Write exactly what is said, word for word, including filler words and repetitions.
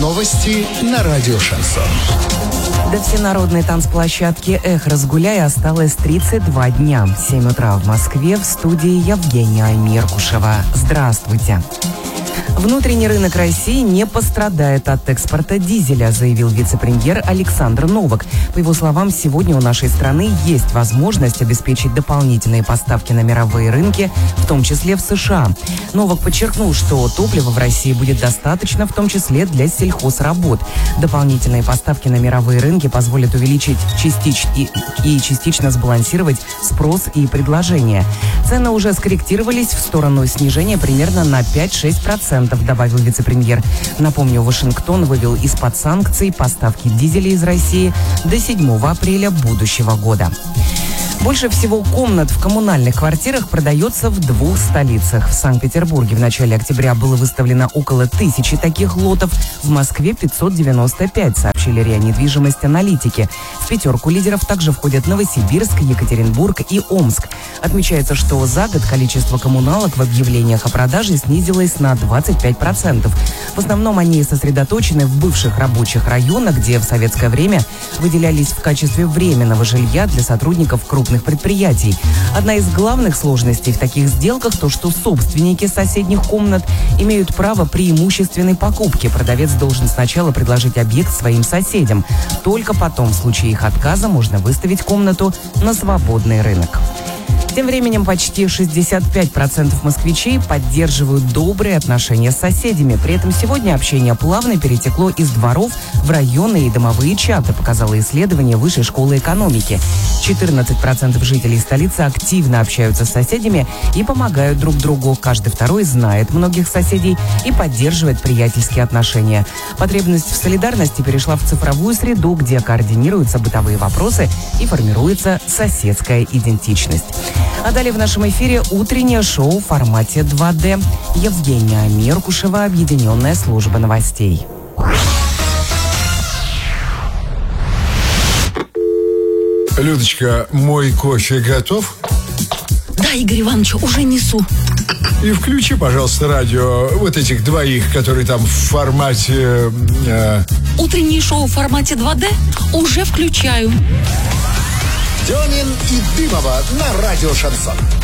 Новости на радио «Шансон». До всенародной танцплощадки «Эх, разгуляй» осталось тридцать два дня. В семь утра в Москве, в студии Евгения Меркушева. Здравствуйте. Внутренний рынок России не пострадает от экспорта дизеля, заявил вице-премьер Александр Новак. По его словам, сегодня у нашей страны есть возможность обеспечить дополнительные поставки на мировые рынки, в том числе в США. Новак подчеркнул, что топлива в России будет достаточно, в том числе для сельхозработ. Дополнительные поставки на мировые рынки позволят увеличить частич... и... и частично сбалансировать спрос и предложение. Цены уже скорректировались в сторону снижения примерно на пять-шесть процентов, добавил вице-премьер. Напомню, Вашингтон вывел из-под санкций поставки дизеля из России до седьмого апреля будущего года. Больше всего комнат в коммунальных квартирах продается в двух столицах. В Санкт-Петербурге в начале октября было выставлено около тысячи таких лотов, в Москве пятьсот девяносто пять, сообщили РИА Недвижимость аналитики. В пятерку лидеров также входят Новосибирск, Екатеринбург и Омск. Отмечается, что за год количество коммуналок в объявлениях о продаже снизилось на двадцать пять процентов. В основном они сосредоточены в бывших рабочих районах, где в советское время выделялись в качестве временного жилья для сотрудников крупных предприятий. Одна из главных сложностей в таких сделках то, что собственники соседних комнат имеют право преимущественной покупки. Продавец должен сначала предложить объект своим соседям. Только потом, в случае их отказа, можно выставить комнату на свободный рынок. Тем временем почти шестьдесят пять процентов москвичей поддерживают добрые отношения с соседями. При этом сегодня общение плавно перетекло из дворов в районные и домовые чаты, показало исследование Высшей школы экономики. четырнадцать процентов жителей столицы активно общаются с соседями и помогают друг другу. Каждый второй знает многих соседей и поддерживает приятельские отношения. Потребность в солидарности перешла в цифровую среду, где координируются бытовые вопросы и формируется соседская идентичность. А далее в нашем эфире утреннее шоу в формате два дэ. Евгения Меркушева, объединенная служба новостей. Людочка, мой кофе готов? Да, Игорь Иванович, уже несу. И включи, пожалуйста, радио вот этих двоих, которые там в формате... Э... Утреннее шоу в формате два дэ уже включаю. Демин и Дымова на радио «Шансон».